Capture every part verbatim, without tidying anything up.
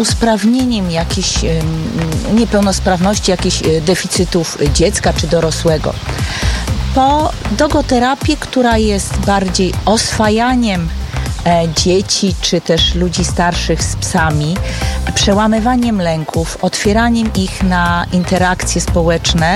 usprawnieniem jakichś niepełnosprawności, jakichś deficytów dziecka czy dorosłego. Po dogoterapii, która jest bardziej oswajaniem dzieci czy też ludzi starszych z psami, przełamywaniem lęków, otwieraniem ich na interakcje społeczne,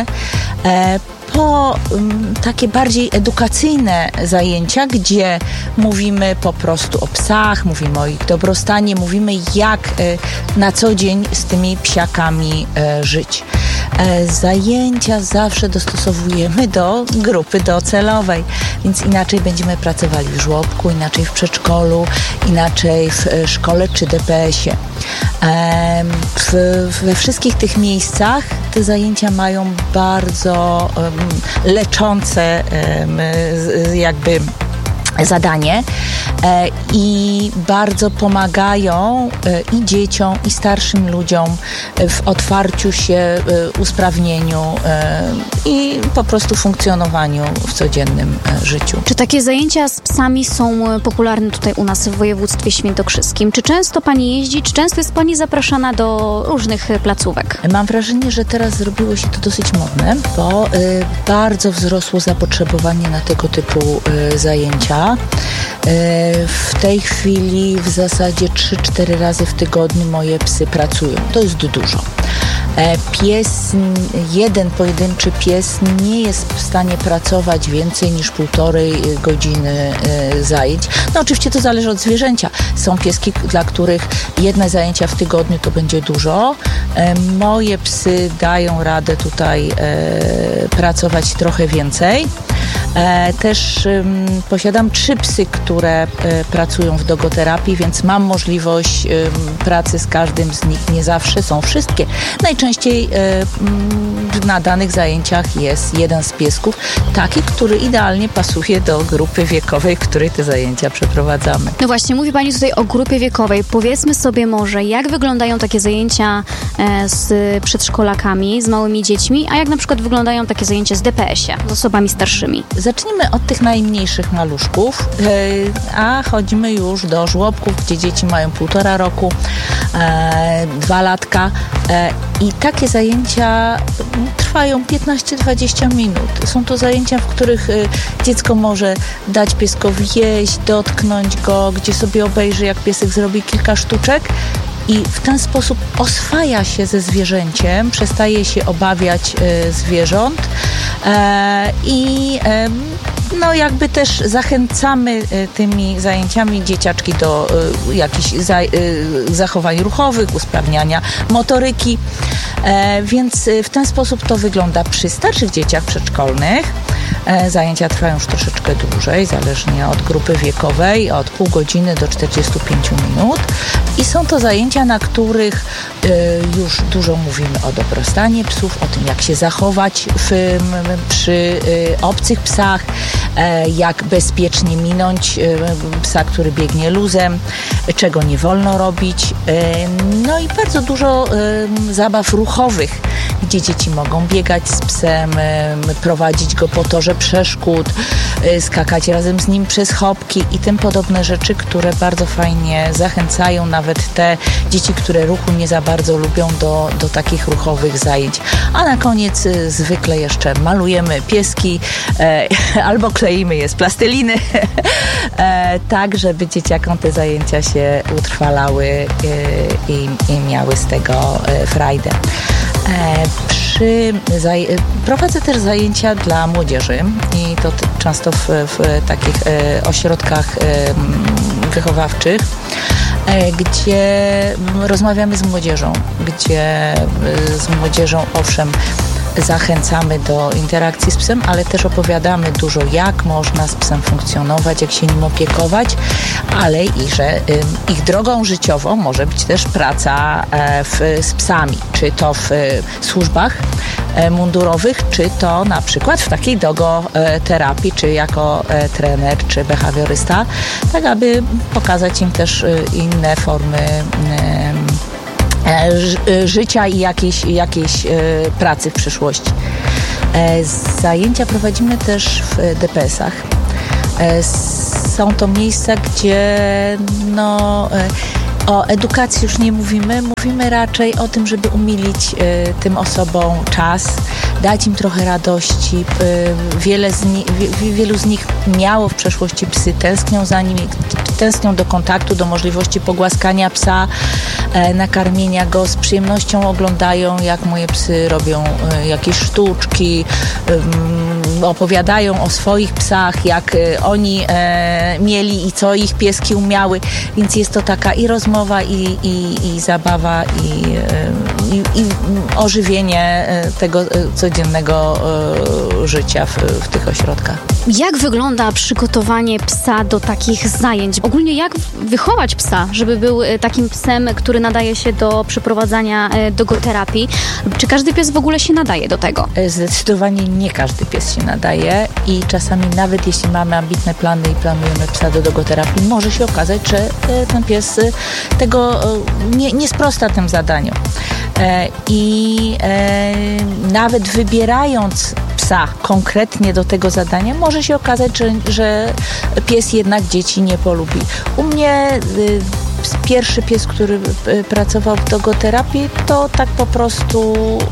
po um, takie bardziej edukacyjne zajęcia, gdzie mówimy po prostu o psach, mówimy o ich dobrostanie, mówimy jak e, na co dzień z tymi psiakami e, żyć. E, zajęcia zawsze dostosowujemy do grupy docelowej, więc inaczej będziemy pracowali w żłobku, inaczej w przedszkolu, inaczej w e, szkole czy D P S-ie. E, w, we wszystkich tych miejscach te zajęcia mają bardzo um, leczące um, jakby zadanie e, i bardzo pomagają e, i dzieciom, i starszym ludziom w otwarciu się, e, usprawnieniu e, i po prostu funkcjonowaniu w codziennym e, życiu. Czy takie zajęcia z psami są popularne tutaj u nas w województwie świętokrzyskim? Czy często Pani jeździ? Czy często jest Pani zapraszana do różnych placówek? Mam wrażenie, że teraz zrobiło się to dosyć modne, bo e, bardzo wzrosło zapotrzebowanie na tego typu e, zajęcia. W tej chwili w zasadzie trzy cztery razy w tygodniu moje psy pracują. To jest dużo. Pies, jeden pojedynczy pies nie jest w stanie pracować więcej niż półtorej godziny zajęć. No oczywiście to zależy od zwierzęcia. Są pieski, dla których jedne zajęcia w tygodniu to będzie dużo. Moje psy dają radę tutaj pracować trochę więcej. Też posiadam trzy psy, które pracują w dogoterapii, więc mam możliwość pracy z każdym z nich. Nie zawsze są wszystkie. Najczęściej na danych zajęciach jest jeden z piesków, taki, który idealnie pasuje do grupy wiekowej, w której te zajęcia przeprowadzamy. No właśnie, mówi Pani tutaj o grupie wiekowej. Powiedzmy sobie może, jak wyglądają takie zajęcia z przedszkolakami, z małymi dziećmi, a jak na przykład wyglądają takie zajęcia z D P S-ie, z osobami starszymi? Zacznijmy od tych najmniejszych maluszków, a chodzimy już do żłobków, gdzie dzieci mają półtora roku, dwa latka i takie zajęcia trwają piętnaście dwadzieścia minut. Są to zajęcia, w których dziecko może dać pieskowi jeść, dotknąć go, gdzie sobie obejrzy, jak piesek zrobi kilka sztuczek. I w ten sposób oswaja się ze zwierzęciem, przestaje się obawiać e, zwierząt e, i e, no jakby też zachęcamy e, tymi zajęciami dzieciaczki do e, jakichś za, e, zachowań ruchowych, usprawniania motoryki, e, więc w ten sposób to wygląda przy starszych dzieciach przedszkolnych. E, zajęcia trwają już troszeczkę dłużej, zależnie od grupy wiekowej, od pół godziny do czterdziestu pięciu minut i są to zajęcia, na których y, już dużo mówimy o dobrostanie psów, o tym, jak się zachować w, m, przy y, obcych psach, y, jak bezpiecznie minąć y, psa, który biegnie luzem, czego nie wolno robić. Y, no i bardzo dużo y, zabaw ruchowych, gdzie dzieci mogą biegać z psem, y, prowadzić go po torze przeszkód, y, skakać razem z nim przez chopki i tym podobne rzeczy, które bardzo fajnie zachęcają nawet te dzieci, które ruchu nie za bardzo lubią, do, do takich ruchowych zajęć. A na koniec y, zwykle jeszcze malujemy pieski e, albo kleimy je z plasteliny, e, tak, żeby dzieciakom te zajęcia się utrwalały y, i, i miały z tego y, frajdę. E, przy, zaj, prowadzę też zajęcia dla młodzieży i to t- często w, w takich e, ośrodkach e, wychowawczych, e, gdzie rozmawiamy z młodzieżą, gdzie e, z młodzieżą owszem zachęcamy do interakcji z psem, ale też opowiadamy dużo, jak można z psem funkcjonować, jak się nim opiekować, ale i że y, ich drogą życiową może być też praca e, w, z psami, czy to w y, służbach e, mundurowych, czy to na przykład w takiej dogoterapii, czy jako e, trener, czy behawiorysta, tak aby pokazać im też y, inne formy y, życia i jakiejś, jakiejś pracy w przyszłości. Zajęcia prowadzimy też w D P S-ach. Są to miejsca, gdzie no, O edukacji już nie mówimy, mówimy raczej o tym, żeby umilić y, tym osobom czas, dać im trochę radości. Y, wiele z ni- wie, wielu z nich miało w przeszłości psy, tęsknią za nimi, tęsknią do kontaktu, do możliwości pogłaskania psa, y, nakarmienia go, z przyjemnością oglądają, jak moje psy robią y, jakieś sztuczki, y, opowiadają o swoich psach, jak y, oni y, mieli i co ich pieski umiały, więc jest to taka i rozmowa, I, i, i zabawa, i, i, i ożywienie tego codziennego życia w, w tych ośrodkach. Jak wygląda przygotowanie psa do takich zajęć? Ogólnie jak wychować psa, żeby był takim psem, który nadaje się do przeprowadzania dogoterapii? Czy każdy pies w ogóle się nadaje do tego? Zdecydowanie nie każdy pies się nadaje i czasami nawet jeśli mamy ambitne plany i planujemy psa do dogoterapii, może się okazać, że ten pies tego nie, nie sprosta tym zadaniu. I nawet wybierając psa konkretnie do tego zadania, może się okazać, że, że pies jednak dzieci nie polubi. U mnie y, pierwszy pies, który y, pracował w dogoterapii, to tak po prostu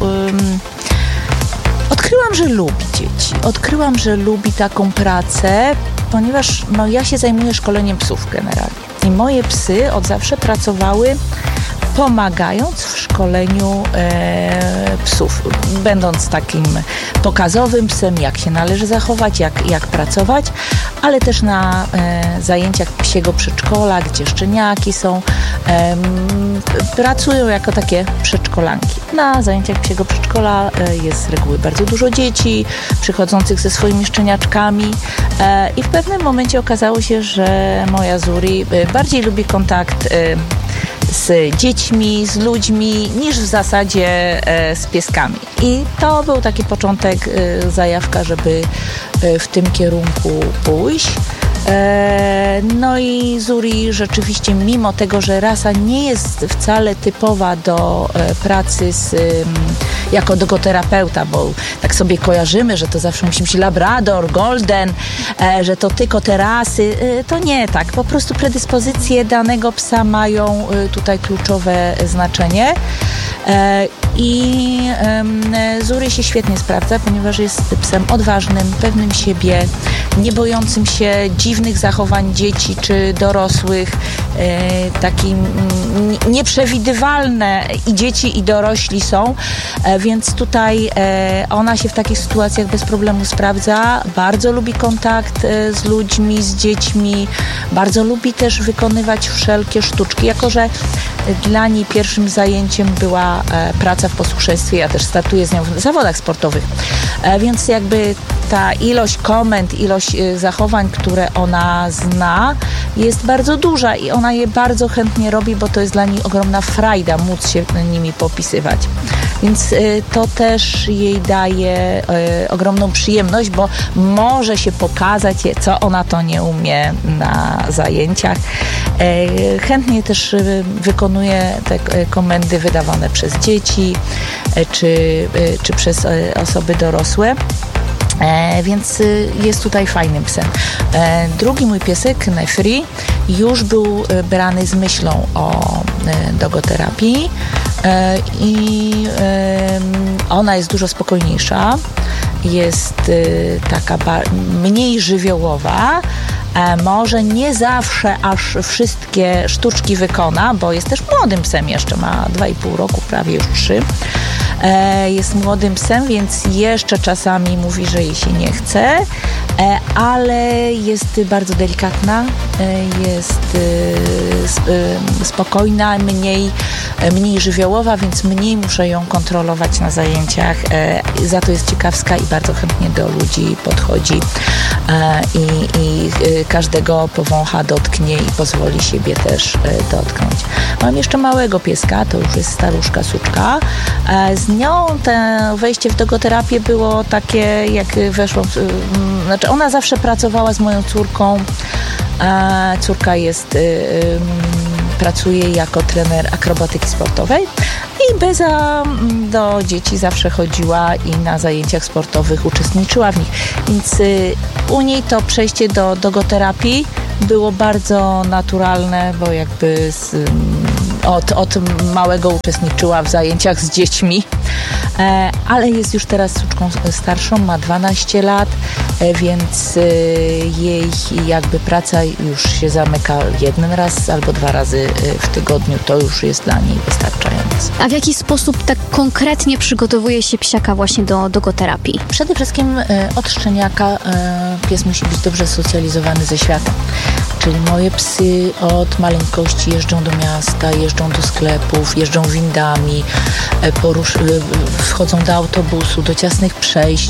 y, odkryłam, że lubi dzieci. Odkryłam, że lubi taką pracę, ponieważ no, ja się zajmuję szkoleniem psów generalnie. I moje psy od zawsze pracowały pomagając w szkoleniu e, psów, będąc takim pokazowym psem, jak się należy zachować, jak, jak pracować, ale też na e, zajęciach psiego przedszkola, gdzie szczeniaki są, e, pracują jako takie przedszkolanki. Na zajęciach psiego przedszkola e, jest z reguły bardzo dużo dzieci przychodzących ze swoimi szczeniaczkami e, i w pewnym momencie okazało się, że moja Zuri e, bardziej lubi kontakt e, z dziećmi, z ludźmi, niż w zasadzie e, z pieskami. I to był taki początek, e, zajawka, żeby e, w tym kierunku pójść. E, no i Zuri rzeczywiście, mimo tego, że rasa nie jest wcale typowa do e, pracy z, e, jako dogoterapeuta, bo tak sobie kojarzymy, że to zawsze musi być labrador, golden, e, że to tylko te rasy, e, to nie tak. Po prostu predyspozycje danego psa mają e, tutaj kluczowe znaczenie. E, I e, Zuri się świetnie sprawdza, ponieważ jest psem odważnym, pewnym siebie, nie bojącym się dziwnych zachowań dzieci czy dorosłych, e, takim nieprzewidywalne i dzieci i dorośli są, e, więc tutaj e, ona się w takich sytuacjach bez problemu sprawdza, bardzo lubi kontakt e, z ludźmi, z dziećmi, bardzo lubi też wykonywać wszelkie sztuczki, jako że dla niej pierwszym zajęciem była e, praca w posłuszeństwie, ja też startuję z nią w zawodach sportowych, e, więc jakby ta ilość komend, ilość e, zachowań, które ona zna, jest bardzo duża i ona je bardzo chętnie robi, bo to jest dla niej ogromna frajda móc się nimi popisywać. Więc y, to też jej daje y, ogromną przyjemność, bo może się pokazać, co ona to nie umie na zajęciach. Y, chętnie też y, wykonuje te y, komendy wydawane przez dzieci y, czy, y, czy przez y, osoby dorosłe. E, więc y, jest tutaj fajnym psem. E, drugi mój piesek, Nefri, już był y, brany z myślą o y, dogoterapii e, i y, ona jest dużo spokojniejsza, jest y, taka ba- mniej żywiołowa. E, może nie zawsze aż wszystkie sztuczki wykona, bo jest też młodym psem jeszcze, ma dwa i pół roku, prawie już trzy. E, jest młodym psem, więc jeszcze czasami mówi, że jej się nie chce, e, ale jest bardzo delikatna, e, jest e, spokojna, mniej, mniej żywiołowa, więc mniej muszę ją kontrolować na zajęciach. E, za to jest ciekawska i bardzo chętnie do ludzi podchodzi e, i, i każdego powącha, dotknie i pozwoli siebie też e, dotknąć. Mam jeszcze małego pieska, to już jest staruszka, suczka. E, z nią to wejście w dogoterapię było takie, jak weszłam, znaczy ona zawsze pracowała z moją córką. E, córka jest, y, y, pracuje jako trener akrobatyki sportowej i Beza do dzieci zawsze chodziła i na zajęciach sportowych uczestniczyła w nich. Więc y, u niej to przejście do dogoterapii było bardzo naturalne, bo jakby z, od, od małego uczestniczyła w zajęciach z dziećmi, e, ale jest już teraz córką starszą, ma dwanaście lat, e, więc e, jej jakby praca już się zamyka jeden raz albo dwa razy w tygodniu. To już jest dla niej wystarczające. A w jaki sposób tak konkretnie przygotowuje się psiaka właśnie do dogoterapii? Przede wszystkim e, od szczeniaka e, pies musi być dobrze socjalizowany ze światem. Czyli moje psy od maleńkości jeżdżą do miasta, jeżdżą do sklepów, jeżdżą windami, porusz- wchodzą do autobusu, do ciasnych przejść,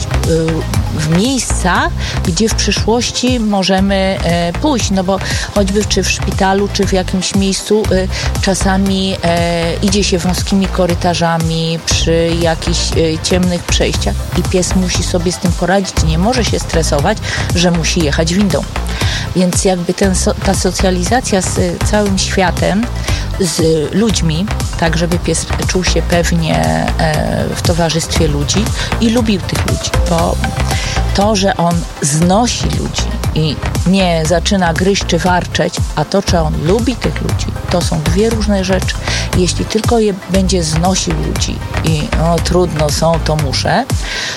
w miejsca, gdzie w przyszłości możemy pójść, no bo choćby czy w szpitalu, czy w jakimś miejscu czasami idzie się wąskimi korytarzami przy jakichś ciemnych przejściach i pies musi sobie z tym poradzić, nie może się stresować, że musi jechać windą. Więc jakby ten, ta socjalizacja z całym światem, z ludźmi, tak żeby pies czuł się pewnie w towarzystwie ludzi i lubił tych ludzi, bo to, że on znosi ludzi i nie zaczyna gryźć czy warczeć, a to, czy on lubi tych ludzi, to są dwie różne rzeczy. Jeśli tylko je będzie znosił ludzi i no, trudno są, to muszę,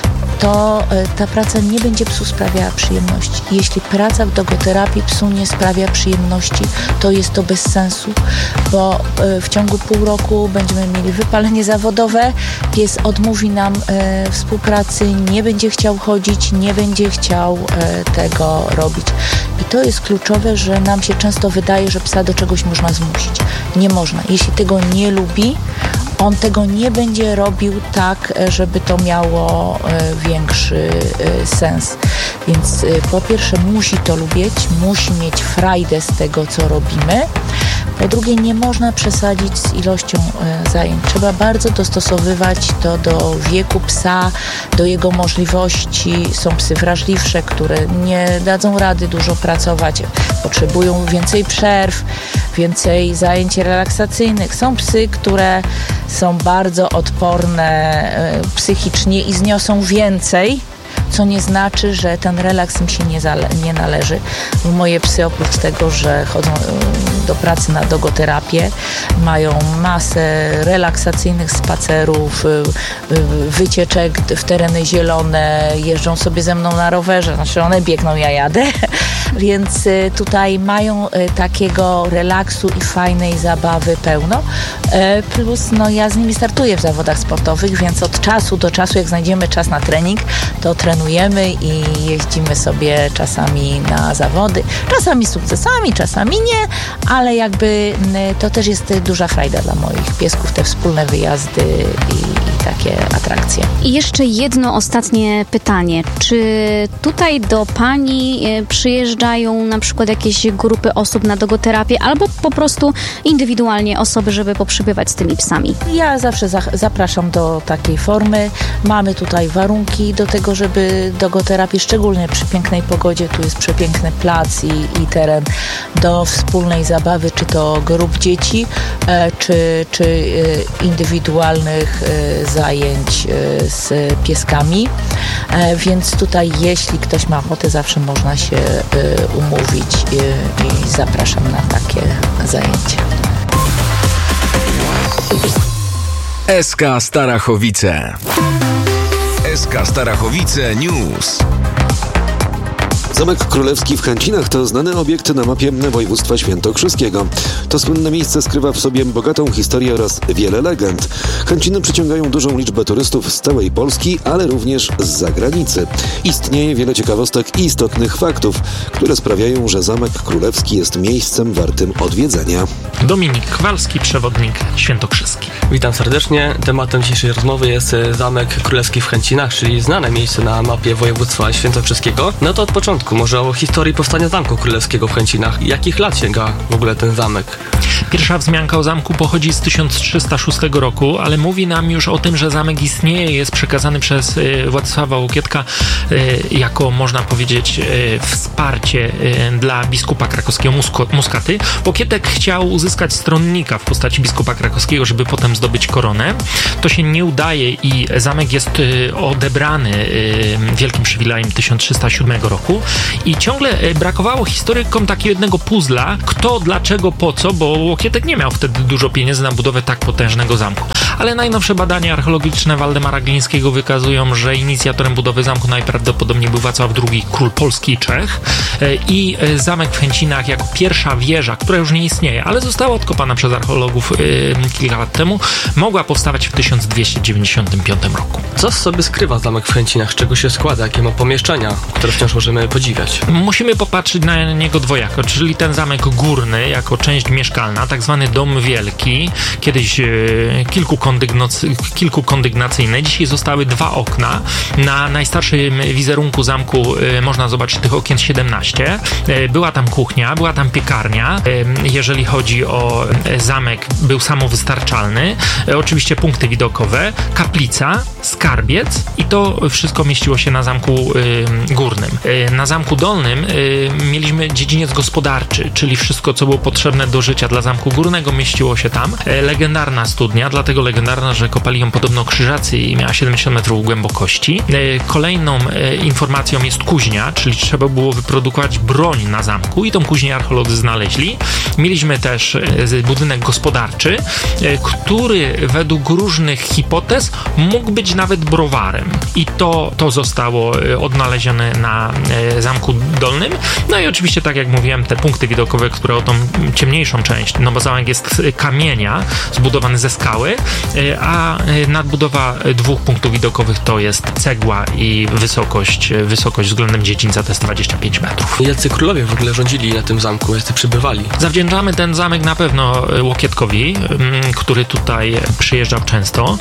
to ta praca nie będzie psu sprawiała przyjemności. Jeśli praca w dogoterapii psu nie sprawia przyjemności, to jest to bez sensu, bo w ciągu pół roku będziemy mieli wypalenie zawodowe, pies odmówi nam e, współpracy, nie będzie chciał chodzić, nie będzie chciał e, tego robić. I to jest kluczowe, że nam się często wydaje, że psa do czegoś można zmusić. Nie można. Jeśli tego nie lubi, on tego nie będzie robił tak, żeby to miało większy sens. Więc po pierwsze musi to lubić, musi mieć frajdę z tego, co robimy. Po drugie, nie można przesadzić z ilością zajęć. Trzeba bardzo dostosowywać to do wieku psa, do jego możliwości. Są psy wrażliwsze, które nie dadzą rady dużo pracować, potrzebują więcej przerw, więcej zajęć relaksacyjnych. Są psy, które są bardzo odporne psychicznie i zniosą więcej, co nie znaczy, że ten relaks im się nie, zale- nie należy. Moje psy oprócz tego, że chodzą do pracy na dogoterapię, mają masę relaksacyjnych spacerów, wycieczek w tereny zielone, jeżdżą sobie ze mną na rowerze, znaczy one biegną, ja jadę, więc tutaj mają takiego relaksu i fajnej zabawy pełno. Plus no, ja z nimi startuję w zawodach sportowych, więc od czasu do czasu, jak znajdziemy czas na trening, to trenujemy i jeździmy sobie czasami na zawody. Czasami z sukcesami, czasami nie, ale jakby to też jest duża frajda dla moich piesków, te wspólne wyjazdy i, i takie atrakcje. I jeszcze jedno ostatnie pytanie. Czy tutaj do Pani przyjeżdżają na przykład jakieś grupy osób na dogoterapię albo po prostu indywidualnie osoby, żeby poprzybywać z tymi psami? Ja zawsze za- zapraszam do takiej formy. Mamy tutaj warunki do tego, żeby dogoterapii, szczególnie przy pięknej pogodzie, tu jest przepiękny plac i, i teren do wspólnej zabawy, czy to grup dzieci, e, czy, czy e, indywidualnych e, zajęć e, z pieskami. E, więc tutaj, jeśli ktoś ma ochotę, zawsze można się e, umówić e, i zapraszam na takie zajęcia. S K Starachowice. S K Starachowice News. Zamek Królewski w Chęcinach to znany obiekt na mapie województwa świętokrzyskiego. To słynne miejsce skrywa w sobie bogatą historię oraz wiele legend. Chęciny przyciągają dużą liczbę turystów z całej Polski, ale również z zagranicy. Istnieje wiele ciekawostek i istotnych faktów, które sprawiają, że Zamek Królewski jest miejscem wartym odwiedzenia. Dominik Kowalski, przewodnik świętokrzyski. Witam serdecznie. Tematem dzisiejszej rozmowy jest Zamek Królewski w Chęcinach, czyli znane miejsce na mapie województwa świętokrzyskiego. No to od początku, może o historii powstania Zamku Królewskiego w Chęcinach. Jakich lat sięga w ogóle ten zamek? Pierwsza wzmianka o zamku pochodzi z tysiąc trzysta szóstego roku, ale mówi nam już o tym, że zamek istnieje, jest przekazany przez y, Władysława Łokietka y, jako, można powiedzieć, y, wsparcie y, dla biskupa krakowskiego Musko, Muskaty. Łokietek chciał uzyskać stronnika w postaci biskupa krakowskiego, żeby potem zdobyć koronę. To się nie udaje i zamek jest odebrany wielkim przywilejem tysiąc trzysta siódmego roku i ciągle brakowało historykom takiego jednego puzzla, kto, dlaczego, po co, bo Łokietek nie miał wtedy dużo pieniędzy na budowę tak potężnego zamku. Ale najnowsze badania archeologiczne Waldemara Glińskiego wykazują, że inicjatorem budowy zamku najprawdopodobniej był Wacław drugi, król Polski i Czech, i zamek w Chęcinach jako pierwsza wieża, która już nie istnieje, ale została odkopana przez archeologów kilka lat temu, mogła powstawać w tysiąc dwieście dziewięćdziesiątym piątym roku. Co sobie skrywa zamek w Chęcinach? Z czego się składa? Jakie ma pomieszczenia, które wciąż możemy podziwiać? Musimy popatrzeć na niego dwojako, czyli ten zamek górny jako część mieszkalna, tak zwany dom wielki, kiedyś e, kilku, kondygnacy, kilku kondygnacyjne. Dzisiaj zostały dwa okna. Na najstarszym wizerunku zamku e, można zobaczyć tych okien siedemnaście. E, była tam kuchnia, była tam piekarnia. E, jeżeli chodzi o e, zamek, był samowystarczalny. E, oczywiście punkty widokowe, kaplica, skarbiec i to wszystko mieściło się na zamku y, górnym. Y, na zamku dolnym y, mieliśmy dziedziniec gospodarczy, czyli wszystko, co było potrzebne do życia dla zamku górnego, mieściło się tam. Y, legendarna studnia, dlatego legendarna, że kopali ją podobno krzyżacy i miała siedemdziesiąt metrów głębokości. Y, kolejną y, informacją jest kuźnia, czyli trzeba było wyprodukować broń na zamku i tą kuźnię archeolodzy znaleźli. Mieliśmy też y, budynek gospodarczy, y, który według różnych hipotez mógł być nawet browarem i to, to zostało odnalezione na e, zamku dolnym. No i oczywiście, tak jak mówiłem, te punkty widokowe, które o tą ciemniejszą część, no bo zamek jest z kamienia zbudowany ze skały, e, a nadbudowa dwóch punktów widokowych to jest cegła i wysokość, wysokość względem dziedzińca to jest dwadzieścia pięć metrów. Jacy królowie w ogóle rządzili na tym zamku, jacy przybywali? Zawdzięczamy ten zamek na pewno Łokietkowi, który tutaj przyjeżdżał często.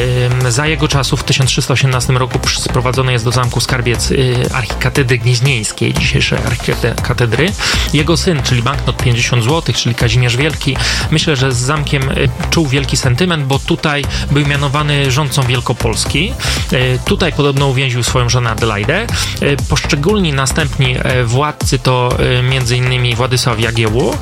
Za jego czasów w tysiąc trzysta osiemnastym roku sprowadzony jest do zamku skarbiec archikatedry gnieźnieńskiej, dzisiejszej archikatedry. Jego syn, czyli banknot pięćdziesiąt złotych, czyli Kazimierz Wielki, myślę, że z zamkiem czuł wielki sentyment, bo tutaj był mianowany rządcą Wielkopolski. Tutaj podobno uwięził swoją żonę Adelaidę. Poszczególni następni władcy to między innymi Władysław Jagiełło,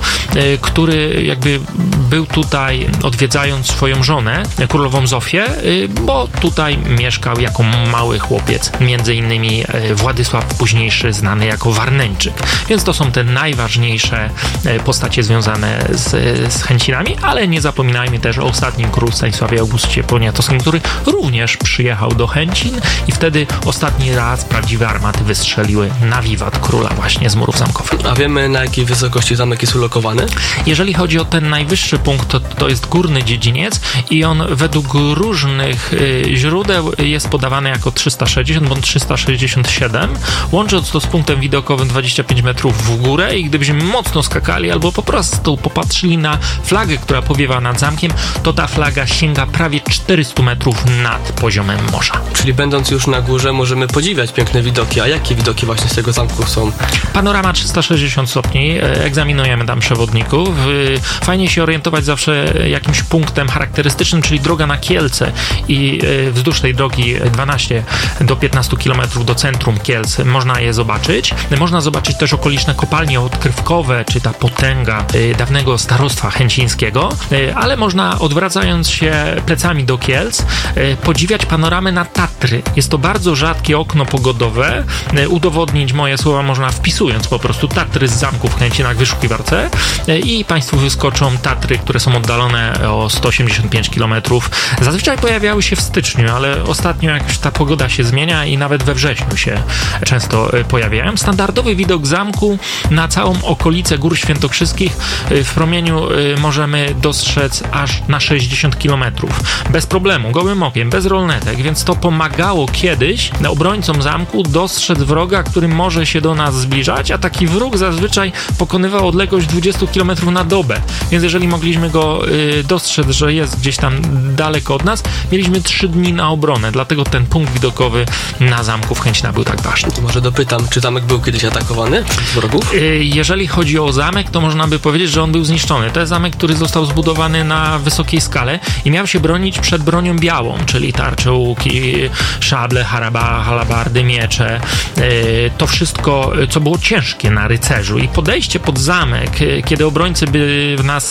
który jakby był tutaj odwiedzając swoją żonę, królową Zofię, bo tutaj mieszkał jako mały chłopiec, między innymi Władysław późniejszy, znany jako Warneńczyk. Więc to są te najważniejsze postacie związane z, z Chęcinami, ale nie zapominajmy też o ostatnim królu Stanisławie Augustie Poniatowskim, który również przyjechał do Chęcin i wtedy ostatni raz prawdziwe armaty wystrzeliły na wiwat króla właśnie z murów zamkowych. A wiemy, na jakiej wysokości zamek jest ulokowany? Jeżeli chodzi o ten najwyższy punkt, to, to jest górny dziedziniec i on według różnych y, źródeł jest podawany jako trzysta sześćdziesiąt bądź trzysta sześćdziesiąt siedem, łącząc to z punktem widokowym dwadzieścia pięć metrów w górę i gdybyśmy mocno skakali albo po prostu popatrzyli na flagę, która powiewa nad zamkiem, to ta flaga sięga prawie czterysta metrów nad poziomem morza. Czyli będąc już na górze możemy podziwiać piękne widoki. A jakie widoki właśnie z tego zamku są? Panorama trzysta sześćdziesiąt stopni, egzaminujemy tam przewodników. Fajnie się orientować zawsze jakimś punktem charakterystycznym, czyli droga na Kielce i wzdłuż tej drogi dwanaście do piętnastu kilometrów do centrum Kielc można je zobaczyć. Można zobaczyć też okoliczne kopalnie odkrywkowe, czy ta potęga dawnego starostwa chęcińskiego, ale można, odwracając się plecami do Kielc, podziwiać panoramę na Tatry. Jest to bardzo rzadkie okno pogodowe. Udowodnić moje słowa można wpisując po prostu Tatry z zamku w Chęcinach w wyszukiwarce i Państwu wyskoczą Tatry, które są oddalone o sto osiemdziesiąt pięć kilometrów. Zazwyczaj pojawiały się w styczniu, ale ostatnio jakoś ta pogoda się zmienia i nawet we wrześniu się często pojawiają. Standardowy widok zamku na całą okolicę Gór Świętokrzyskich w promieniu możemy dostrzec aż na sześćdziesiąt kilometrów. Bez problemu, gołym okiem, bez rolnetek, więc to pomagało kiedyś obrońcom zamku dostrzec wroga, który może się do nas zbliżać, a taki wróg zazwyczaj pokonywał odległość dwadzieścia kilometrów na dobę. Więc jeżeli mogliśmy go y, dostrzec, że jest gdzieś tam daleko od nas, mieliśmy trzy dni na obronę, dlatego ten punkt widokowy na zamku w Chęcinach był tak ważny. Może dopytam, czy zamek był kiedyś atakowany przez wrogów? Y, jeżeli chodzi o zamek, to można by powiedzieć, że on był zniszczony. To jest zamek, który został zbudowany na wysokiej skale i miał się bronić przed bronią białą, czyli tarcze, łuki, szable, haraba, halabardy, miecze. Y, to wszystko, co było ciężkie na rycerzu i podejście pod zamek, kiedy obrońcy by w nas strzelali,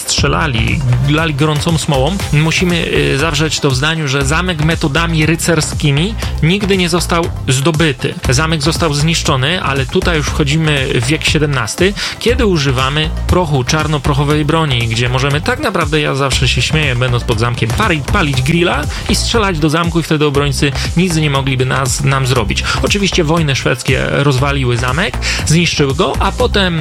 zalali, lali gorącą smołą. Musimy zawrzeć to w zdaniu, że zamek metodami rycerskimi nigdy nie został zdobyty. Zamek został zniszczony, ale tutaj już wchodzimy w wiek siedemnasty, kiedy używamy prochu, czarnoprochowej broni, gdzie możemy tak naprawdę, ja zawsze się śmieję, będąc pod zamkiem, palić, palić grilla i strzelać do zamku i wtedy obrońcy nic nie mogliby nas, nam zrobić. Oczywiście wojny szwedzkie rozwaliły zamek, zniszczyły go, a potem yy,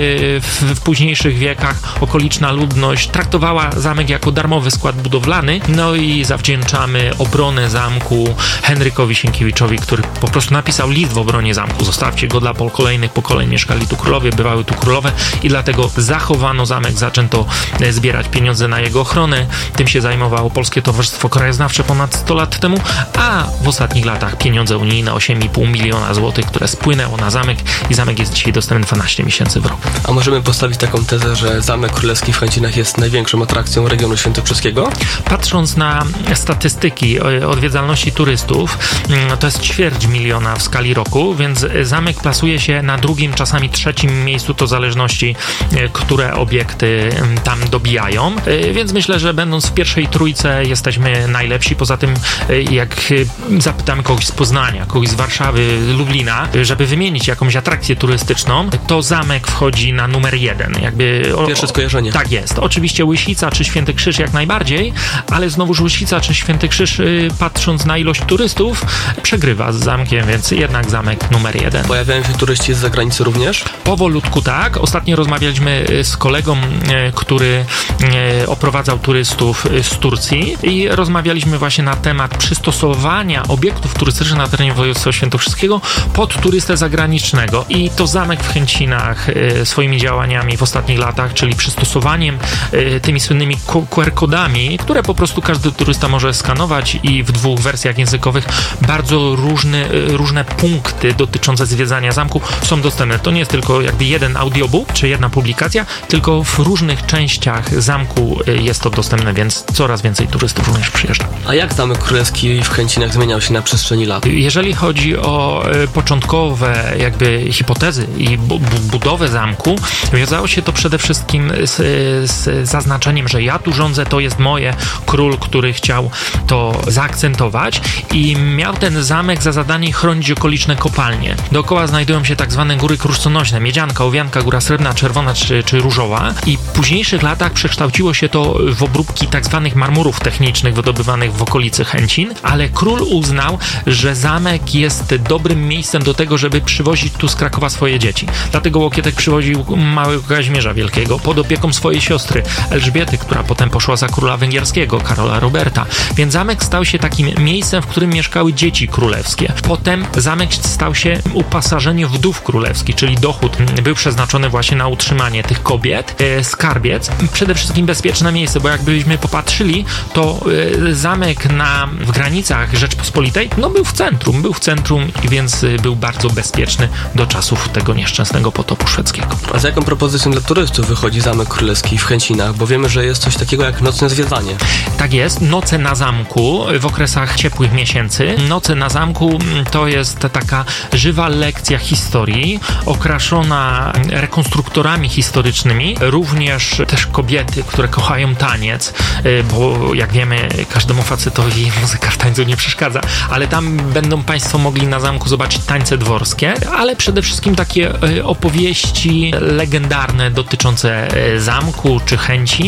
w, w późniejszych wiekach okoliczna ludność traktowała zamek jako darmowy skład budowlany, no i zawdzięczamy obronę zamku Henrykowi Sienkiewiczowi, który po prostu napisał list w obronie zamku. Zostawcie go dla kolejnych pokoleń, mieszkali tu królowie, bywały tu królowe i dlatego zachowano zamek, zaczęto zbierać pieniądze na jego ochronę. Tym się zajmowało Polskie Towarzystwo Krajoznawcze ponad sto lat temu, a w ostatnich latach pieniądze unijne osiem i pół miliona złotych, które spłynęło na zamek i zamek jest dzisiaj dostępny dwanaście miesięcy w roku. A możemy postawić taką tezę, że Zamek Królewski w Chęcinach jest największą atrakcją regionu świętokrzyskiego? Patrząc na statystyki odwiedzalności turystów, to jest ćwierć miliona w skali roku, więc zamek plasuje się na drugim, czasami trzecim miejscu, to w zależności, które obiekty tam dobijają, więc myślę, że będąc w pierwszej trójce jesteśmy najlepsi. Poza tym, jak zapytamy kogoś z Poznania, kogoś z Warszawy, Lublina, żeby wymienić jakąś atrakcję turystyczną, to zamek wchodzi na numer jeden. Jakby o, Pierwsze skojarzenie. Tak jest. Oczywiście Łysica czy Święty Krzyż jak najbardziej, ale znowuż Łysica czy Święty Krzyż, patrząc na ilość turystów, przegrywa z zamkiem, więc jednak zamek numer jeden. Pojawiają się turyści z zagranicy również? Powolutku tak. Ostatnio rozmawialiśmy z kolegą, który oprowadzał turystów z Turcji i rozmawialiśmy właśnie na temat przystosowania obiektów turystycznych na terenie województwa świętokrzyskiego pod turystę zagranicznego. I to zamek w Chęcinach swoimi działaniami w ostatnich latach, czyli przystosowaniem tymi słynnymi Q R kodami, które po prostu każdy turysta może skanować i w dwóch wersjach językowych bardzo różne, różne punkty dotyczące zwiedzania zamku są dostępne. To nie jest tylko jakby jeden audiobook czy jedna publikacja, tylko w różnych częściach zamku jest to dostępne, więc coraz więcej turystów również przyjeżdża. A jak Zamek Królewski w Chęcinach zmieniał się na przestrzeni lat? Jeżeli chodzi o początkowe jakby hipotezy i bu budowę zamku, wiązało się to przede wszystkim z, z zaznaczeniem, że ja tu rządzę, to jest moje, król, który chciał to zaakcentować i miał ten zamek za zadanie chronić okoliczne kopalnie. Dookoła znajdują się tak zwane góry kruszconośne, Miedzianka, Owianka, Góra Srebrna, Czerwona czy, czy Różowa i w późniejszych latach przekształciło się to w obróbki tak zwanych marmurów technicznych wydobywanych w okolicy Chęcin, ale król uznał, że zamek jest dobrym miejscem do tego, żeby przywozić tu z Krakowa swoje dzieci. Dlatego Łokietek przywoził małego Kazimierza Wielkiego pod opieką swojej siostry Elżbiety, która potem poszła za króla węgierskiego, Karola Roberta. Więc zamek stał się takim miejscem, w którym mieszkały dzieci królewskie. Potem zamek stał się upasażeniem wdów królewskich, czyli dochód był przeznaczony właśnie na utrzymanie tych kobiet. E, skarbiec, przede wszystkim bezpieczne miejsce, bo jakbyśmy popatrzyli, to e, zamek na, w granicach Rzeczpospolitej, no był w centrum, był w centrum i więc e, był bardzo bezpieczny do czasów tego nieszczęsnego potopu szwedzkiego. A z jaką propozycją dla turystów wychodzi Zamek Królewski w Chęcinach? Bo wiemy, że jest coś takiego jak nocne zwiedzanie. Tak jest, noce na zamku w okresach ciepłych miesięcy. Noce na zamku to jest taka żywa lekcja historii, okraszona rekonstruktorami historycznymi, również też kobiety, które kochają taniec, bo jak wiemy, każdemu facetowi muzyka w tańcu nie przeszkadza, ale tam będą Państwo mogli na zamku zobaczyć tańce dworskie, ale przede wszystkim takie opowieści legendarne dotyczące zamku czy Chęcin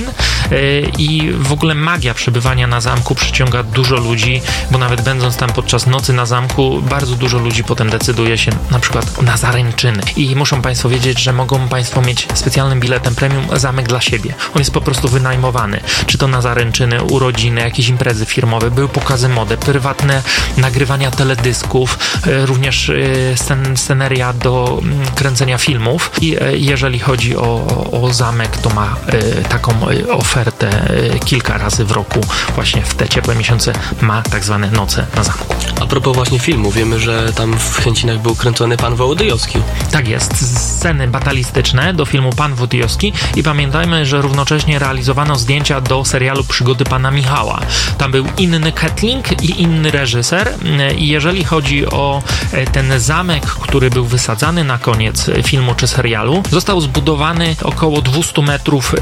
i w ogóle magia przebywania na zamku przyciąga dużo ludzi, bo nawet będąc tam podczas nocy na zamku, bardzo dużo ludzi potem decyduje się na przykład na zaręczyny. I muszą Państwo wiedzieć, że mogą Państwo mieć specjalnym biletem premium zamek dla siebie. On jest po prostu wynajmowany. Czy to na zaręczyny, urodziny, jakieś imprezy firmowe, były pokazy mody, prywatne nagrywania teledysków, również scen, sceneria do kręcenia filmów. I jeżeli chodzi o, o zamek, to ma taką ofertę kilka razy w roku. Właśnie w te ciepłe miesiące ma tak zwane noce na zamku. A propos właśnie filmu, wiemy, że tam w Chęcinach był kręcony Pan Wołodyjowski. Tak jest, sceny batalistyczne do filmu Pan Wołodyjowski i pamiętajmy, że równocześnie realizowano zdjęcia do serialu Przygody Pana Michała. Tam był inny Kettling i inny reżyser i jeżeli chodzi o ten zamek, który był wysadzany na koniec filmu czy serialu, został zbudowany około dwieście metrów za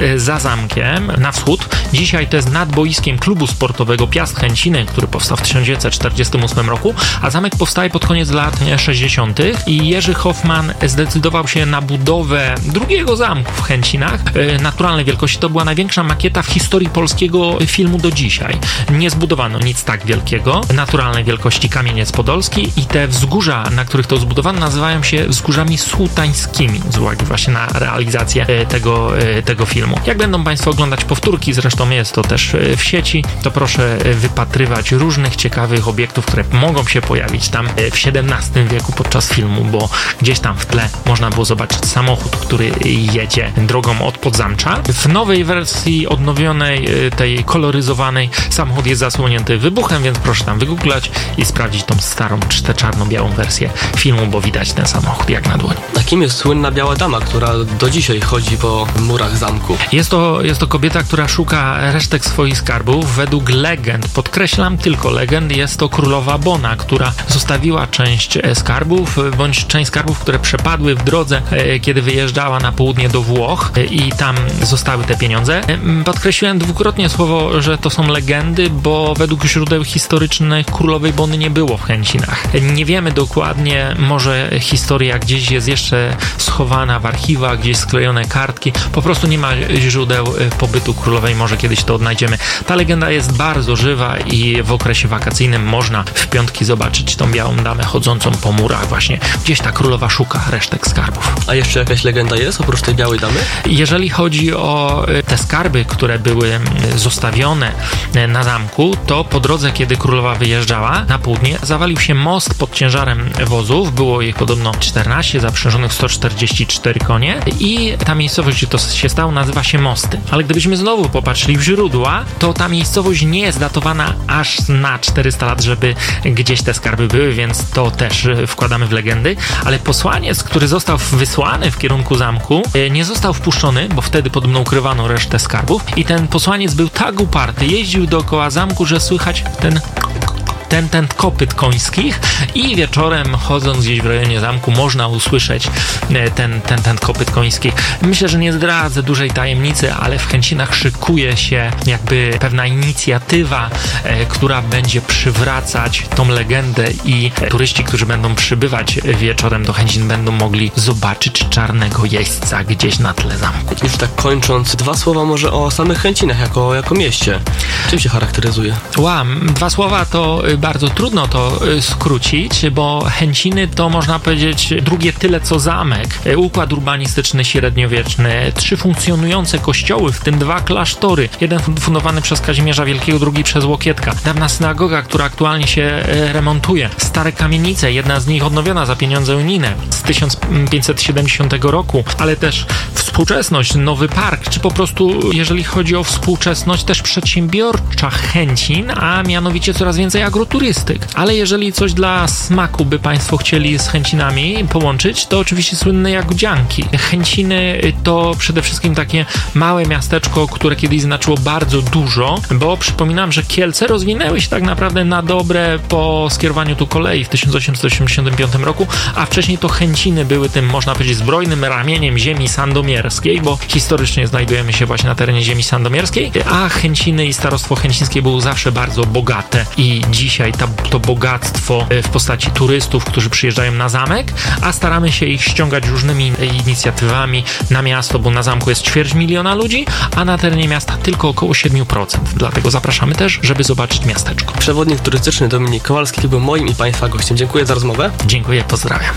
zamkiem na wschód. Dzisiaj to jest nad boiskiem klubu sportowego Piast Chęciny, który powstał w tysiąc dziewięćset czterdziestym ósmym roku, a zamek powstaje pod koniec lat sześćdziesiątych i Jerzy Hoffman zdecydował się na budowę drugiego zamku w Chęcinach naturalnej wielkości. To była największa makieta w historii polskiego filmu do dzisiaj. Nie zbudowano nic tak wielkiego. Naturalnej wielkości Kamieniec Podolski i te wzgórza, na których to zbudowano, nazywają się wzgórzami sułtańskimi z uwagi właśnie na realizację tego, tego filmu. Jak będą Państwo oglądać powtórki, zresztą jest to też w sieci, to proszę wypatrywać różnych ciekawych obiektów, które mogą się pojawić tam w siedemnastym wieku podczas filmu, bo gdzieś tam w tle można było zobaczyć samochód, który jedzie drogą od Podzamcza. W nowej wersji odnowionej, tej koloryzowanej, samochód jest zasłonięty wybuchem, więc proszę tam wygooglać i sprawdzić tą starą, czy tę czarno-białą wersję filmu, bo widać ten samochód jak na dłoni. A kim jest słynna biała dama, która do dzisiaj chodzi po murach zamku? Jest to, jest to kobieta, która szuka resztek swoich skarbów. Według legend, podkreślam tylko legend, jest to królowa Bona, która zostawiła część skarbów, bądź część skarbów, które przepadły w drodze, kiedy wyjeżdżała na południe do Włoch i tam zostały te pieniądze. Podkreśliłem dwukrotnie słowo, że to są legendy, bo według źródeł historycznych królowej Bony nie było w Chęcinach. Nie wiemy dokładnie, może historia gdzieś jest jeszcze schowana w archiwach, gdzieś sklejone kartki, po prostu nie ma źródeł pobytu królowej, może kiedyś to odnajdziemy. Ta legenda jest bardzo żywa i w okresie wakacyjnym można w piątki zobaczyć tą białą damę chodzącą po murach właśnie. Gdzieś ta królowa szuka resztek skarbów. A jeszcze jakaś legenda jest oprócz tej białej damy? Jeżeli chodzi o te skarby, które były zostawione na zamku, to po drodze, kiedy królowa wyjeżdżała na południe, zawalił się most pod ciężarem wozów. Było ich podobno czternaście, zaprzężonych sto czterdzieści cztery konie i ta miejscowość, gdzie to się stało, nazywa się Mosty. Ale gdybyśmy znowu popatrzyli w źródła, to ta miejscowość nie jest datowana aż na czterysta lat, żeby gdzieś te skarby były, więc to też wkładamy w legendy. Ale posłaniec, który został wysłany w kierunku zamku, nie został wpuszczony, bo wtedy podobno ukrywano resztę skarbów i ten posłaniec był tak uparty, jeździł dookoła zamku, że słychać ten ten, ten kopyt końskich i wieczorem, chodząc gdzieś w rejonie zamku, można usłyszeć ten, ten, ten kopyt końskich. Myślę, że nie zdradzę dużej tajemnicy, ale w Chęcinach szykuje się jakby pewna inicjatywa, e, która będzie przywracać tą legendę i turyści, którzy będą przybywać wieczorem do Chęcin, będą mogli zobaczyć czarnego jeźdźca gdzieś na tle zamku. Już tak kończąc, dwa słowa może o samych Chęcinach jako, jako mieście. Czym się charakteryzuje? Łam, dwa słowa to bardzo trudno to skrócić, bo Chęciny to można powiedzieć drugie tyle co zamek. Układ urbanistyczny średniowieczny, trzy funkcjonujące kościoły, w tym dwa klasztory. Jeden fundowany przez Kazimierza Wielkiego, drugi przez Łokietka. Dawna synagoga, która aktualnie się remontuje. Stare kamienice, jedna z nich odnowiona za pieniądze unijne z tysiąc pięćset siedemdziesiątego roku, ale też współczesność, nowy park, czy po prostu, jeżeli chodzi o współczesność, też przedsiębiorcza Chęcin, a mianowicie coraz więcej agroturystyk. Ale jeżeli coś dla smaku by Państwo chcieli z Chęcinami połączyć, to oczywiście słynne Jagodzianki. Chęciny to przede wszystkim takie małe miasteczko, które kiedyś znaczyło bardzo dużo, bo przypominam, że Kielce rozwinęły się tak naprawdę na dobre po skierowaniu tu kolei w tysiąc osiemset osiemdziesiątym piątym roku, a wcześniej to Chęciny były tym, można powiedzieć, zbrojnym ramieniem ziemi sandomierskiej, bo historycznie znajdujemy się właśnie na terenie ziemi sandomierskiej, a Chęciny i starostwo chęcińskie było zawsze bardzo bogate i dzisiaj ta, to bogactwo w postaci turystów, którzy przyjeżdżają na zamek, a staramy się ich ściągać różnymi inicjatywami na miasto, bo na zamku jest ćwierć miliona ludzi, a na terenie miasta tylko około siedem procent. Dlatego zapraszamy też, żeby zobaczyć miasteczko. Przewodnik turystyczny Dominik Kowalski był moim i Państwa gościem. Dziękuję za rozmowę. Dziękuję, pozdrawiam.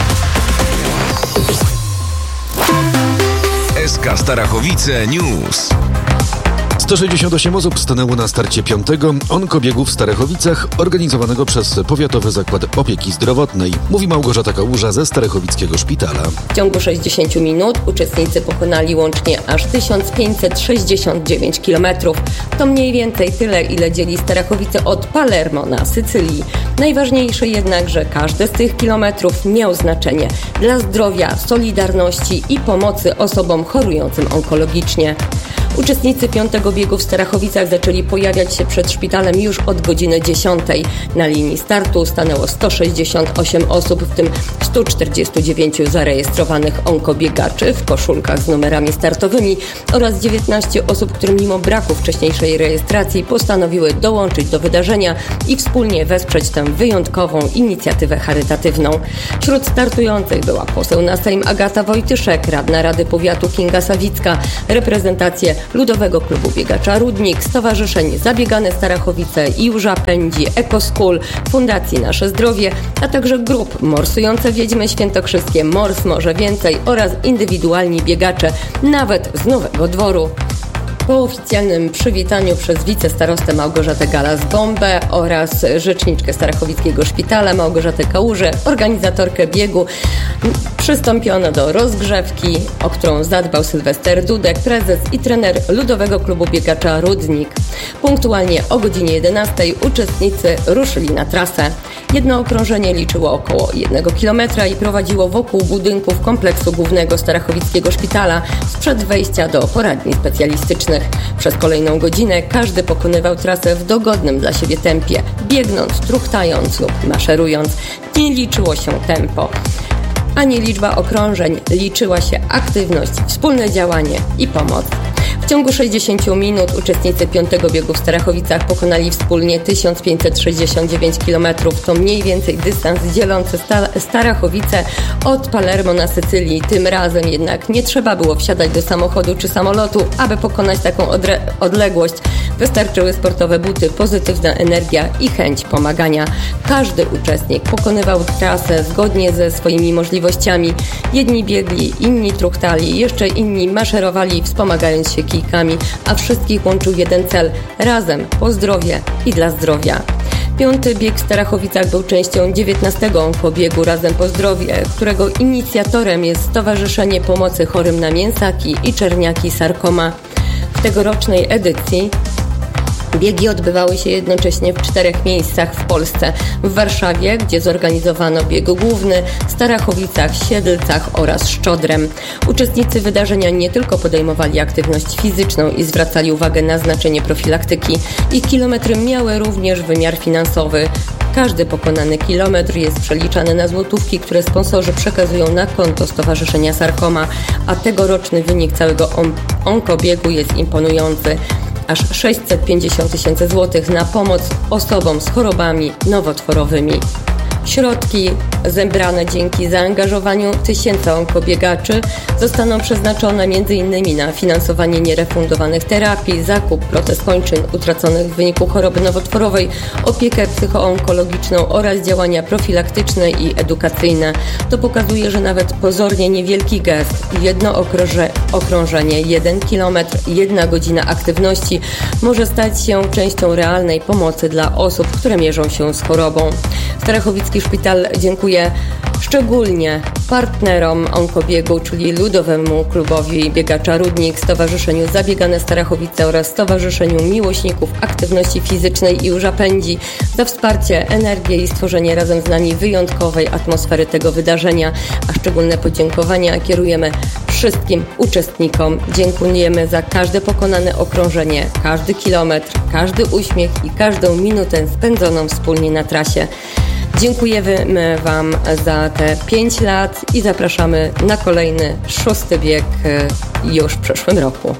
S K Starachowice News. sto sześćdziesiąt osiem osób stanęło na starcie piątego onkobiegu w Starachowicach, organizowanego przez Powiatowy Zakład Opieki Zdrowotnej, mówi Małgorzata Kałuża ze Starachowickiego Szpitala. W ciągu sześćdziesięciu minut uczestnicy pokonali łącznie aż tysiąc pięćset sześćdziesiąt dziewięć kilometrów. To mniej więcej tyle, ile dzieli Starachowice od Palermo na Sycylii. Najważniejsze jednak, że każdy z tych kilometrów miał znaczenie dla zdrowia, solidarności i pomocy osobom chorującym onkologicznie. Uczestnicy piątego piątego biegu w Starachowicach zaczęli pojawiać się przed szpitalem już od godziny dziesiątej. Na linii startu stanęło sto sześćdziesiąt osiem osób, w tym sto czterdzieści dziewięć zarejestrowanych onkobiegaczy w koszulkach z numerami startowymi oraz dziewiętnaście osób, które mimo braku wcześniejszej rejestracji postanowiły dołączyć do wydarzenia i wspólnie wesprzeć tę wyjątkową inicjatywę charytatywną. Wśród startujących była poseł na Sejm Agata Wojtyszek, radna Rady Powiatu Kinga Sawicka, reprezentacje Ludowego Klubu Biegacza Rudnik, Stowarzyszeń Zabiegane Starachowice i Jóża Pędzi, EcoSchool, Fundacji Nasze Zdrowie, a także grup Morsujące Wiedźmy Świętokrzyskie, Mors Może Więcej oraz indywidualni biegacze, nawet z Nowego Dworu. Po oficjalnym przywitaniu przez wicestarostę Małgorzatę Galas-Bombę oraz rzeczniczkę Starachowickiego Szpitala Małgorzatę Kałużę, organizatorkę biegu, przystąpiono do rozgrzewki, o którą zadbał Sylwester Dudek, prezes i trener Ludowego Klubu Biegacza Rudnik. Punktualnie o godzinie jedenastej uczestnicy ruszyli na trasę. Jedno okrążenie liczyło około jednego kilometra i prowadziło wokół budynków kompleksu głównego Starachowickiego Szpitala sprzed wejścia do poradni specjalistycznych. Przez kolejną godzinę każdy pokonywał trasę w dogodnym dla siebie tempie, biegnąc, truchtając lub maszerując. Nie liczyło się tempo ani liczba okrążeń, liczyła się aktywność, wspólne działanie i pomoc. W ciągu sześćdziesięciu minut uczestnicy piątego biegu w Starachowicach pokonali wspólnie tysiąc pięćset sześćdziesiąt dziewięć kilometrów. To mniej więcej dystans dzielący Sta- Starachowice od Palermo na Sycylii. Tym razem jednak nie trzeba było wsiadać do samochodu czy samolotu, aby pokonać taką odre- odległość. Wystarczyły sportowe buty, pozytywna energia i chęć pomagania. Każdy uczestnik pokonywał trasę zgodnie ze swoimi możliwościami. Jedni biegli, inni truchtali, jeszcze inni maszerowali, wspomagając się kijkami, a wszystkich łączył jeden cel – razem, po zdrowie i dla zdrowia. Piąty bieg w Starachowicach był częścią dziewiętnastego onkobiegu Razem po zdrowie, którego inicjatorem jest Stowarzyszenie Pomocy Chorym na Mięsaki i Czerniaki Sarkoma. W tegorocznej edycji biegi odbywały się jednocześnie w czterech miejscach w Polsce. W Warszawie, gdzie zorganizowano bieg główny, Starachowicach, Siedlcach oraz Szczodrem. Uczestnicy wydarzenia nie tylko podejmowali aktywność fizyczną i zwracali uwagę na znaczenie profilaktyki. Ich kilometry miały również wymiar finansowy. Każdy pokonany kilometr jest przeliczany na złotówki, które sponsorzy przekazują na konto Stowarzyszenia Sarkoma, a tegoroczny wynik całego on- onkobiegu jest imponujący. Aż sześćset pięćdziesiąt tysięcy złotych na pomoc osobom z chorobami nowotworowymi. Środki zebrane dzięki zaangażowaniu tysięcy onkobiegaczy zostaną przeznaczone m.in. na finansowanie nierefundowanych terapii, zakup protez kończyn utraconych w wyniku choroby nowotworowej, opiekę psychoonkologiczną oraz działania profilaktyczne i edukacyjne. To pokazuje, że nawet pozornie niewielki gest, jedno okrąże, okrążenie, jeden kilometr, jedna godzina aktywności może stać się częścią realnej pomocy dla osób, które mierzą się z chorobą. Starachowicki Szpital dziękuję szczególnie partnerom onkobiegu, czyli Ludowemu Klubowi Biegacza Rudnik, Stowarzyszeniu Zabiegane Starachowice oraz Stowarzyszeniu Miłośników Aktywności Fizycznej i Jóża Pędzi za wsparcie, energię i stworzenie razem z nami wyjątkowej atmosfery tego wydarzenia, a szczególne podziękowania kierujemy wszystkim uczestnikom. Dziękujemy za każde pokonane okrążenie, każdy kilometr, każdy uśmiech i każdą minutę spędzoną wspólnie na trasie. Dziękujemy Wam za te pięć lat i zapraszamy na kolejny, szósty bieg już w przyszłym roku.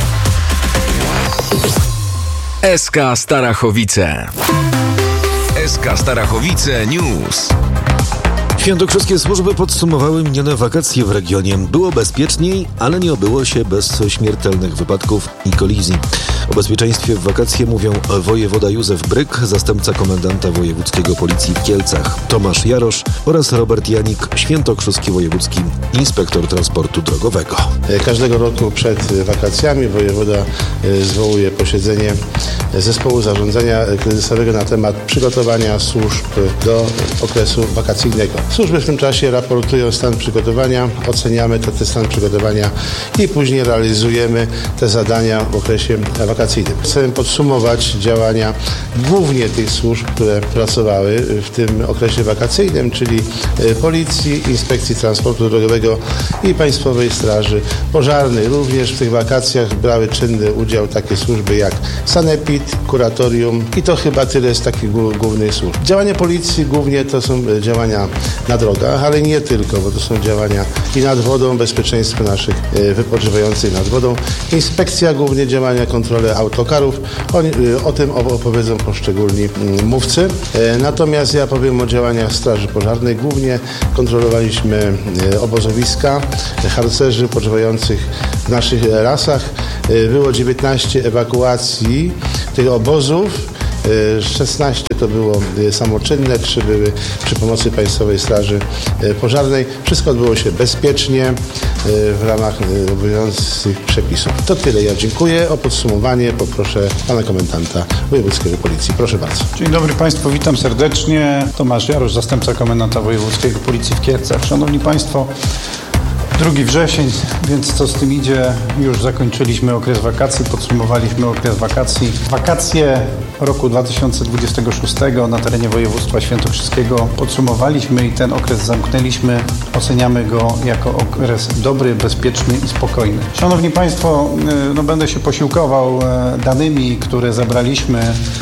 S K Starachowice. S K Starachowice News. Świętokrzyskie służby podsumowały minione wakacje w regionie. Było bezpieczniej, ale nie obyło się bez śmiertelnych wypadków i kolizji. O bezpieczeństwie w wakacje mówią wojewoda Józef Bryk, zastępca komendanta wojewódzkiego policji w Kielcach Tomasz Jarosz oraz Robert Janik, świętokrzyski wojewódzki inspektor transportu drogowego. Każdego roku przed wakacjami wojewoda zwołuje posiedzenie zespołu zarządzania kryzysowego na temat przygotowania służb do okresu wakacyjnego. Służby w tym czasie raportują stan przygotowania, oceniamy te, te stan przygotowania i później realizujemy te zadania w okresie wakacyjnym. Chcemy podsumować działania głównie tych służb, które pracowały w tym okresie wakacyjnym, czyli Policji, Inspekcji Transportu Drogowego i Państwowej Straży Pożarnej. Również w tych wakacjach brały czynny udział takie służby jak Sanepid, Kuratorium i to chyba tyle z takich głównych służb. Działania Policji głównie to są działania na drogach, ale nie tylko, bo to są działania i nad wodą, bezpieczeństwo naszych wypoczywających nad wodą. Inspekcja głównie działania, kontrole autokarów. Oni, o tym opowiedzą poszczególni mówcy. Natomiast ja powiem o działaniach Straży Pożarnej. Głównie kontrolowaliśmy obozowiska harcerzy wypoczywających w naszych lasach. Było dziewiętnaście ewakuacji tych obozów. szesnaście to było samoczynne, trzy były przy pomocy Państwowej Straży Pożarnej. Wszystko odbyło się bezpiecznie w ramach obowiązujących przepisów. To tyle. Ja dziękuję. O podsumowanie poproszę pana komendanta wojewódzkiego Policji. Proszę bardzo. Dzień dobry Państwu, witam serdecznie. Tomasz Jarosz, zastępca komendanta wojewódzkiego Policji w Kielcach. Szanowni Państwo, drugi wrzesień, więc co z tym idzie? Już zakończyliśmy okres wakacji, podsumowaliśmy okres wakacji. Wakacje roku dwa tysiące dwudziestego szóstego na terenie województwa świętokrzyskiego podsumowaliśmy i ten okres zamknęliśmy. Oceniamy go jako okres dobry, bezpieczny i spokojny. Szanowni Państwo, no będę się posiłkował danymi, które zebraliśmy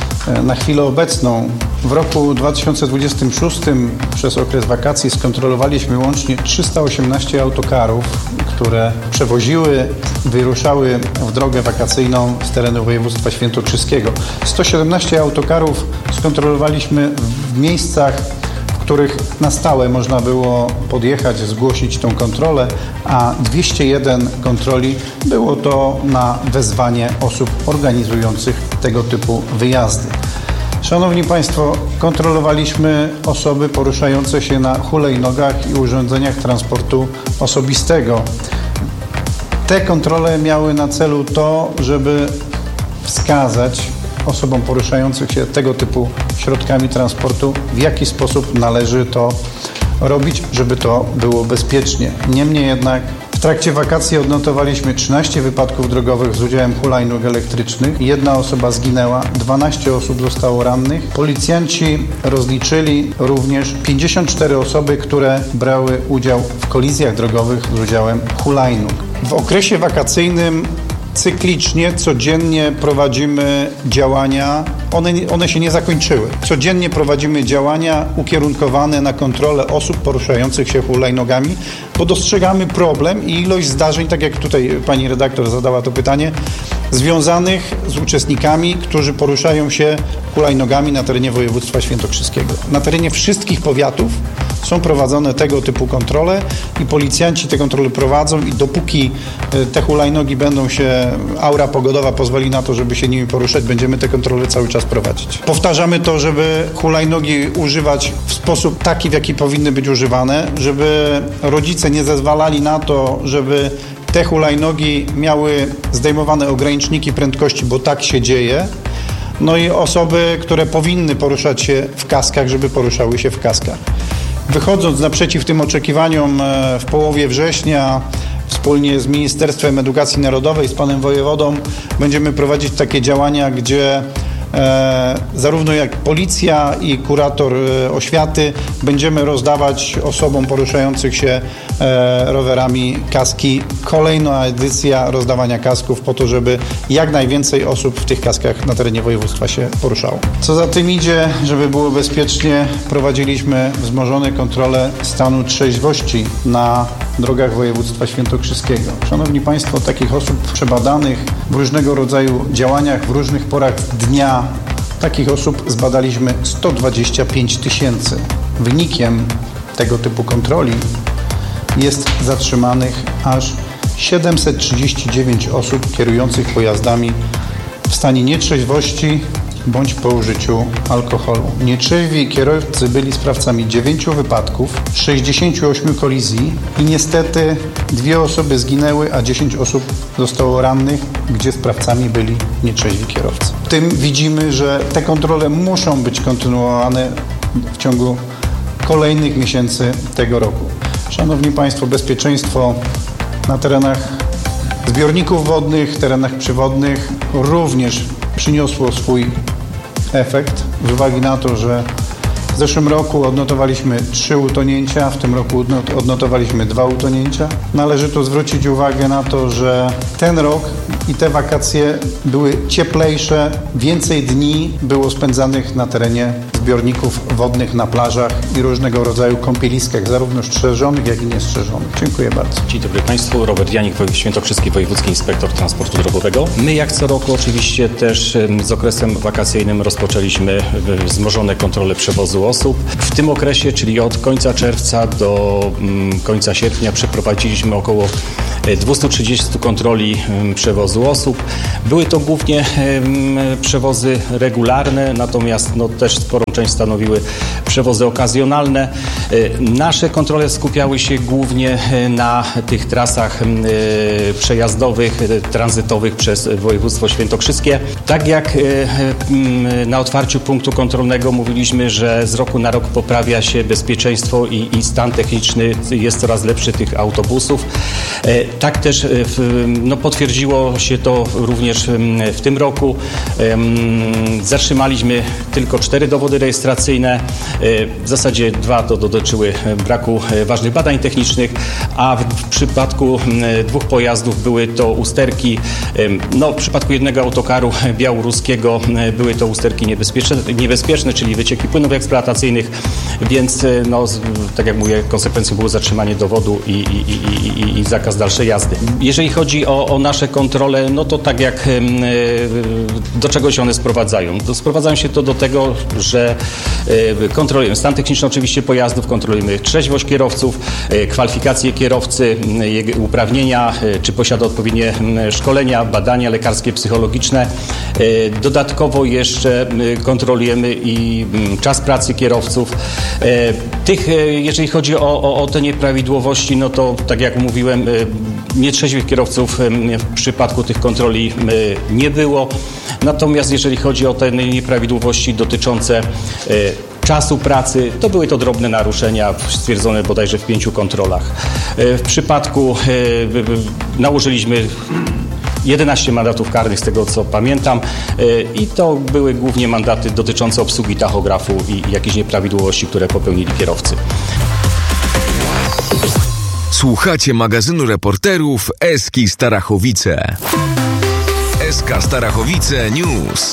na chwilę obecną. W roku dwa tysiące dwudziestym szóstym przez okres wakacji skontrolowaliśmy łącznie trzysta osiemnaście autokarów, które przewoziły, wyruszały w drogę wakacyjną z terenu województwa świętokrzyskiego. sto siedemnaście autokarów skontrolowaliśmy w miejscach, w których na stałe można było podjechać, zgłosić tą kontrolę, a dwieście jeden kontroli było to na wezwanie osób organizujących tego typu wyjazdy. Szanowni Państwo, kontrolowaliśmy osoby poruszające się na hulajnogach i urządzeniach transportu osobistego. Te kontrole miały na celu to, żeby wskazać osobom poruszających się tego typu środkami transportu, w jaki sposób należy to robić, żeby to było bezpiecznie. Niemniej jednak w trakcie wakacji odnotowaliśmy trzynaście wypadków drogowych z udziałem hulajnóg elektrycznych. Jedna osoba zginęła, dwanaście osób zostało rannych. Policjanci rozliczyli również pięćdziesiąt cztery osoby, które brały udział w kolizjach drogowych z udziałem hulajnóg. W okresie wakacyjnym cyklicznie, codziennie prowadzimy działania, one, one się nie zakończyły. Codziennie prowadzimy działania ukierunkowane na kontrolę osób poruszających się hulajnogami, bo dostrzegamy problem i ilość zdarzeń, tak jak tutaj pani redaktor zadała to pytanie, związanych z uczestnikami, którzy poruszają się hulajnogami na terenie województwa świętokrzyskiego. Na terenie wszystkich powiatów są prowadzone tego typu kontrole i policjanci te kontrole prowadzą i dopóki te hulajnogi będą się, aura pogodowa pozwoli na to, żeby się nimi poruszać, będziemy te kontrole cały czas prowadzić. Powtarzamy to, żeby hulajnogi używać w sposób taki, w jaki powinny być używane, żeby rodzice nie zezwalali na to, żeby te hulajnogi miały zdejmowane ograniczniki prędkości, bo tak się dzieje. No i osoby, które powinny poruszać się w kaskach, żeby poruszały się w kaskach. Wychodząc naprzeciw tym oczekiwaniom w połowie września, wspólnie z Ministerstwem Edukacji Narodowej, z panem wojewodą, będziemy prowadzić takie działania, gdzie e, zarówno jak policja i kurator e, oświaty będziemy rozdawać osobom poruszających się e, rowerami kaski. Kolejna edycja rozdawania kasków po to, żeby jak najwięcej osób w tych kaskach na terenie województwa się poruszało. Co za tym idzie, żeby było bezpiecznie, prowadziliśmy wzmożone kontrole stanu trzeźwości na drogach województwa świętokrzyskiego. Szanowni Państwo, takich osób przebadanych w różnego rodzaju działaniach, w różnych porach dnia, takich osób zbadaliśmy sto dwadzieścia pięć tysięcy. Wynikiem tego typu kontroli jest zatrzymanych aż siedemset trzydzieści dziewięć osób kierujących pojazdami w stanie nietrzeźwości bądź po użyciu alkoholu. Nietrzeźwi kierowcy byli sprawcami dziewięciu wypadków, sześćdziesięciu ośmiu kolizji i niestety dwie osoby zginęły, a dziesięć osób zostało rannych, gdzie sprawcami byli nietrzeźwi kierowcy. W tym widzimy, że te kontrole muszą być kontynuowane w ciągu kolejnych miesięcy tego roku. Szanowni Państwo, bezpieczeństwo na terenach zbiorników wodnych, terenach przywodnych również przyniosło swój efekt z uwagi na to, że w zeszłym roku odnotowaliśmy trzy utonięcia, w tym roku odnotowaliśmy dwa utonięcia. Należy tu zwrócić uwagę na to, że ten rok i te wakacje były cieplejsze, więcej dni było spędzanych na terenie zbiorników wodnych, na plażach i różnego rodzaju kąpieliskach, zarówno strzeżonych, jak i niestrzeżonych. Dziękuję bardzo. Dzień dobry Państwu, Robert Janik, Świętokrzyski Wojewódzki Inspektor Transportu Drogowego. My jak co roku oczywiście też z okresem wakacyjnym rozpoczęliśmy wzmożone kontrole przewozu osób. W tym okresie, czyli od końca czerwca do końca sierpnia przeprowadziliśmy około dwieście trzydzieści kontroli przewozu osób. Były to głównie przewozy regularne, natomiast no, też sporą część stanowiły przewozy okazjonalne. Nasze kontrole skupiały się głównie na tych trasach przejazdowych, tranzytowych przez województwo świętokrzyskie. Tak jak na otwarciu punktu kontrolnego mówiliśmy, że z roku na rok poprawia się bezpieczeństwo i, i stan techniczny jest coraz lepszy tych autobusów. Tak też no, potwierdziło się to również w tym roku. Zatrzymaliśmy tylko cztery dowody rejestracyjne. W zasadzie dwa to dotyczyły braku ważnych badań technicznych, a w przypadku dwóch pojazdów były to usterki. No, w przypadku jednego autokaru białoruskiego były to usterki niebezpieczne, niebezpieczne czyli wycieki płynów eksploatacyjnych, więc no, tak jak mówię, konsekwencją było zatrzymanie dowodu i, i, i, i, i zakaz dalszej jazdy. Jeżeli chodzi o, o nasze kontrole, no to tak jak do czego się one sprowadzają? To sprowadzają się to do tego, że kontrolujemy stan techniczny oczywiście pojazdów, kontrolujemy trzeźwość kierowców, kwalifikacje kierowcy, jego uprawnienia, czy posiada odpowiednie szkolenia, badania lekarskie, psychologiczne. Dodatkowo jeszcze kontrolujemy i czas pracy kierowców. Tych, jeżeli chodzi o, o, o te nieprawidłowości, no to tak jak mówiłem, nietrzeźwych kierowców w przypadku tych kontroli nie było. Natomiast jeżeli chodzi o te nieprawidłowości dotyczące czasu pracy, to były to drobne naruszenia stwierdzone bodajże w pięciu kontrolach. W przypadku nałożyliśmy jedenaście mandatów karnych z tego co pamiętam i to były głównie mandaty dotyczące obsługi tachografu i jakichś nieprawidłowości, które popełnili kierowcy. Słuchacie magazynu reporterów Eski Starachowice. Eska Starachowice News.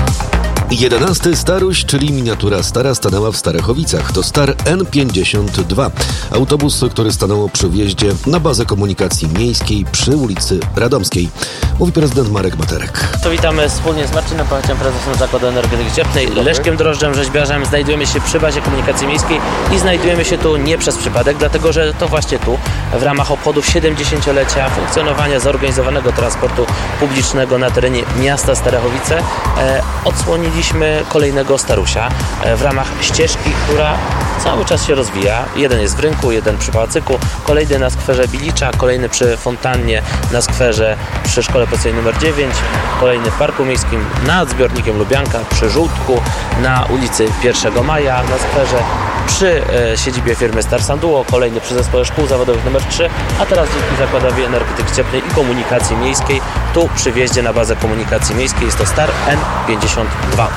jedenasty Staruś, czyli miniatura stara, stanęła w Starachowicach. To Star N pięćdziesiąt dwa. Autobus, który stanął przy wjeździe na bazę komunikacji miejskiej przy ulicy Radomskiej. Mówi prezydent Marek Materek. To witamy wspólnie z Marcinem Pachaciem, prezesem Zakładu Energetyki Cieplnej, Leszkiem Drożdżem, rzeźbiarzem. Znajdujemy się przy bazie komunikacji miejskiej i znajdujemy się tu nie przez przypadek, dlatego że to właśnie tu, w ramach obchodów siedemdziesięciolecia funkcjonowania zorganizowanego transportu publicznego na terenie miasta Starachowice e, odsłoniliśmy kolejnego starusia w ramach ścieżki, która cały czas się rozwija. Jeden jest w rynku, jeden przy pałacyku, kolejny na skwerze Bilicza, kolejny przy fontannie na skwerze przy szkole podstawowej numer dziewięć, kolejny w Parku Miejskim nad zbiornikiem Lubianka, przy Żółtku, na ulicy pierwszego maja na skwerze, przy e, siedzibie firmy Star Sanduo, kolejny przy zespole szkół zawodowych numer trzy, a teraz dzięki Zakładowi Energetyki Cieplnej i Komunikacji Miejskiej tu przy wjeździe na bazę komunikacji miejskiej jest to Star N pięćdziesiąt dwa.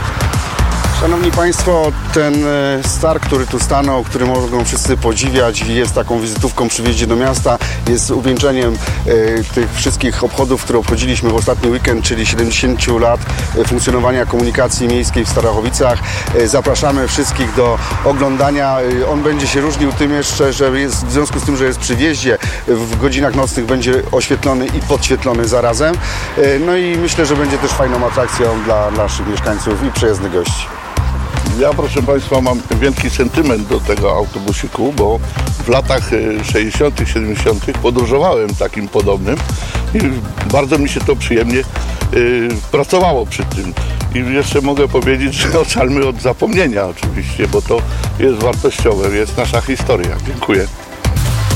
Szanowni Państwo, ten Star, który tu stanął, który mogą wszyscy podziwiać, jest taką wizytówką przy wjeździe do miasta, jest uwieńczeniem e, tych wszystkich obchodów, które obchodziliśmy w ostatni weekend, czyli siedemdziesiąt lat funkcjonowania komunikacji miejskiej w Starachowicach. E, zapraszamy wszystkich do oglądania. E, on będzie się różnił tym jeszcze, że jest, w związku z tym, że jest przy wjeździe, w godzinach nocnych będzie oświetlony i podświetlony zarazem. E, no i myślę, że będzie też fajną atrakcją dla naszych mieszkańców i przyjezdnych gości. Ja, proszę Państwa, mam wielki sentyment do tego autobusiku, bo w latach sześćdziesiątych, siedemdziesiątych podróżowałem takim podobnym i bardzo mi się to przyjemnie y, pracowało przy tym. I jeszcze mogę powiedzieć, że ocalmy od zapomnienia oczywiście, bo to jest wartościowe, jest nasza historia. Dziękuję.